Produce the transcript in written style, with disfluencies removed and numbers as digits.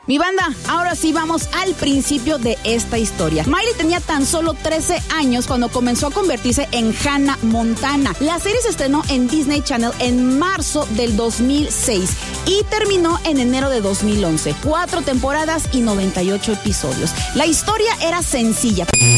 Mi banda, ahora sí vamos al principio de esta historia. Miley tenía tan solo 13 años cuando comenzó a convertirse en Hannah Montana. La serie se estrenó en Disney Channel en marzo del 2006 y terminó en enero de 2011. 4 temporadas y 98 episodios. La historia era sencilla.